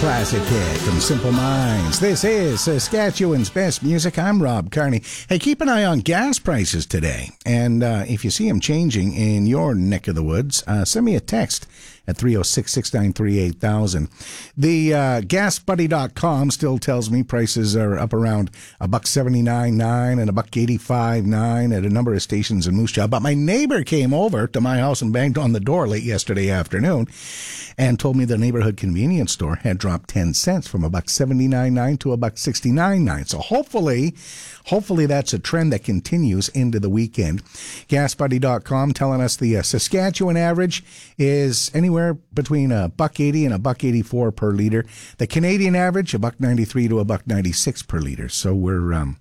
classic hit from Simple Minds. This is Saskatchewan's best music. I'm Rob Carney. Hey, keep an eye on gas prices today. And if you see them changing in your neck of the woods, send me a text at 306-693-8000. The GasBuddy.com still tells me prices are up around $1.79.9 and $1.85.9 at a number of stations in Moose Jaw. But my neighbor came over to my house and banged on the door late yesterday afternoon and told me the neighborhood convenience store had dropped 10 cents from $1.79.9 to $1.69.9. So hopefully that's a trend that continues into the weekend. GasBuddy.com telling us the Saskatchewan average is anywhere between $1.80 and $1.84 per liter. The Canadian average, $1.93 to $1.96 per liter. So we're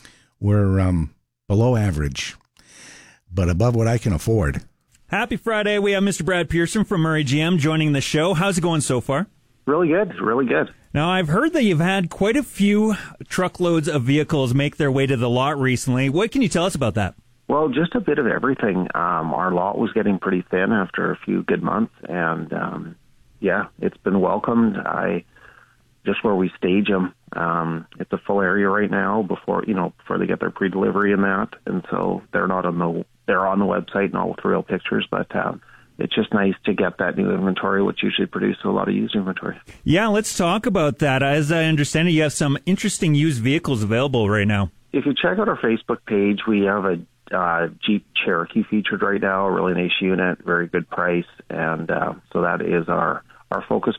below average, but above what I can afford. Happy Friday. We have Mr. Brad Pearson from Murray GM joining the show. How's it going so far? Really good, really good. Now, I've heard that you've had quite a few truckloads of vehicles make their way to the lot recently. What can you tell us about that? Well, just a bit of everything. Our lot was getting pretty thin after a few good months, and it's been welcomed. Just where we stage them, it's a full area right now before they get their pre-delivery and that, and so they're on the website and all with real pictures, but it's just nice to get that new inventory, which usually produces a lot of used inventory. Yeah, let's talk about that. As I understand it, you have some interesting used vehicles available right now. If you check out our Facebook page, we have a Jeep Cherokee featured right now, a really nice unit, very good price, and so that is our focus